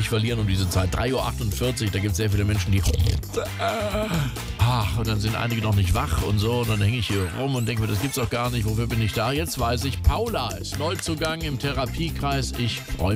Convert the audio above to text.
nicht verlieren um diese Zeit. 3:48 Uhr, da gibt es sehr viele Menschen, die... und dann sind einige noch nicht wach und so. Und dann hänge ich hier rum und denke mir, das gibt's doch gar nicht. Wofür bin ich da? Jetzt weiß ich, Paula ist Neuzugang im Therapiekreis. Ich freue mich.